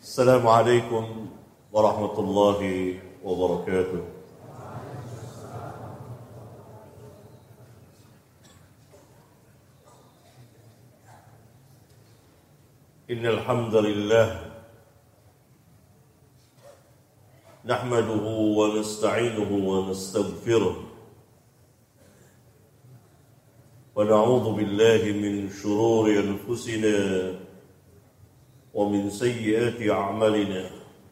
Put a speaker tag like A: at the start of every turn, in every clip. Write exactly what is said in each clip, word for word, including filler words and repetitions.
A: السلام عليكم ورحمة الله وبركاته. إن الحمد لله نحمده ونستعينه ونستغفره ونعوذ بالله من شرور أنفسنا ومن سيئات أعمالنا.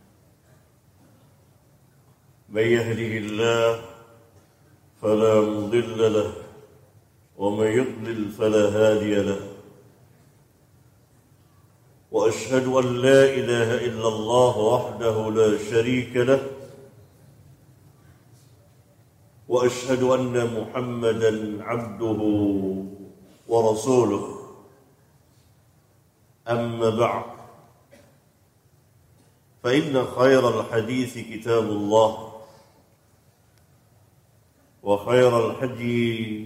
A: من يهده الله فلا مضل له ومن يضلل فلا هادي له. وأشهد أن لا إله إلا الله وحده لا شريك له. وأشهد أن محمدًا عبده ورسوله. أما بعد، فإن خير الحديث كتاب الله، وخير الحدي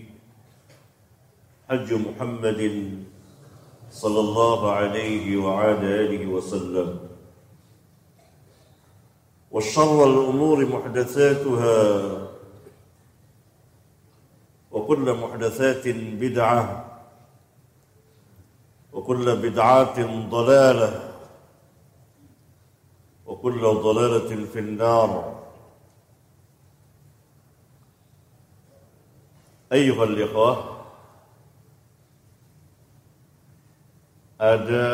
A: حج محمد صلى الله عليه وعلى آله وسلم، وشر الأمور محدثاتها، وكل محدثات بدعة، وكل بدعة ضلالة، وكل ضلالة في النار. أيها الإخوة، ada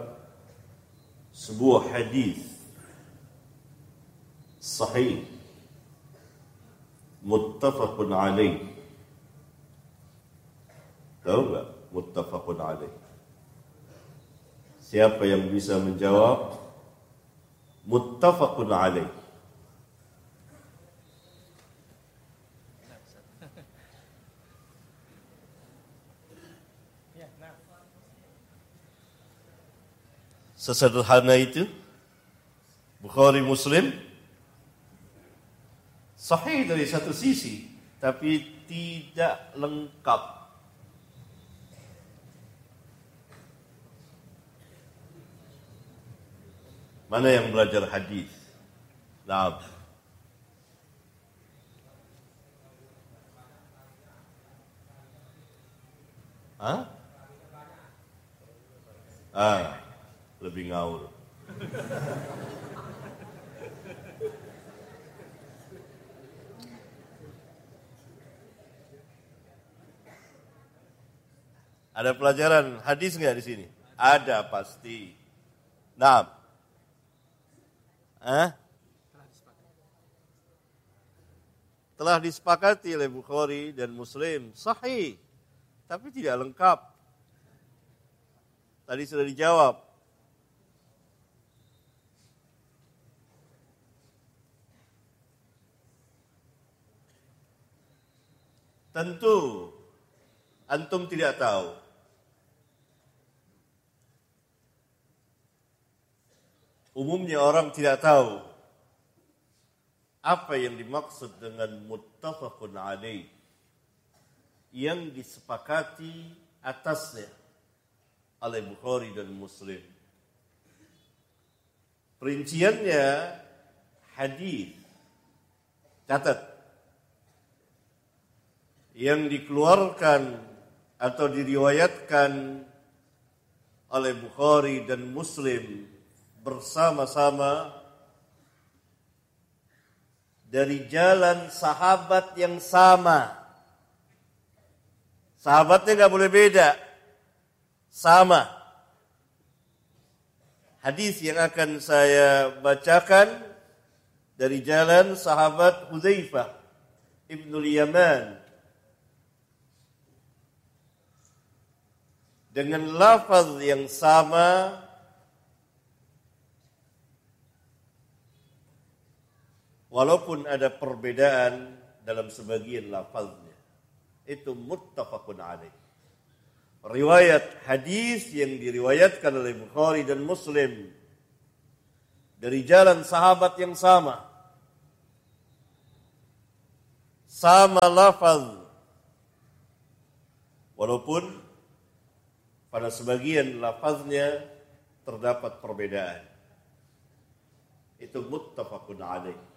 A: sebuah hadis sahih muttafaqun alaih. Tahu enggak muttafaqun alaih? Siapa yang bisa menjawab muttafaqun alaih? Sesederhana itu Bukhari Muslim sahih dari satu sisi, tapi tidak lengkap. Mana yang belajar hadis? Nah, Hah? Ah, lebih ngawur. Ada pelajaran hadis nggak di sini? Ada pasti. Nah, ah? Telah disepakati oleh Bukhari dan Muslim, sahih, tapi tidak lengkap. Tadi sudah dijawab. Tentu antum tidak tahu umumnya orang tidak tahu apa yang dimaksud dengan muttafaqun alaih, yang disepakati atasnya oleh Bukhari dan Muslim. Perinciannya hadis, catat, yang dikeluarkan atau diriwayatkan oleh Bukhari dan Muslim bersama-sama dari jalan sahabat yang sama. Sahabatnya nggak boleh beda, sama. Hadis yang akan saya bacakan dari jalan sahabat Hudzaifah Ibnul Yaman dengan lafaz yang sama, walaupun ada perbedaan dalam sebagian lafaznya. Itu muttafaqun alaih. Riwayat hadis yang diriwayatkan oleh Bukhari dan Muslim dari jalan sahabat yang sama, sama lafaz, walaupun pada sebagian lafaznya terdapat perbedaan. itu muttafaqun alaih.